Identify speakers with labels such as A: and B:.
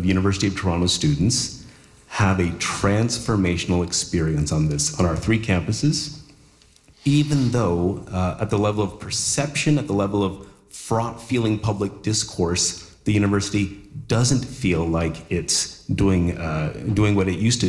A: University of Toronto students have a transformational experience on our 3 campuses, even though at the level of perception, at the level of fraught feeling public discourse, the university doesn't feel like it's doing what it used to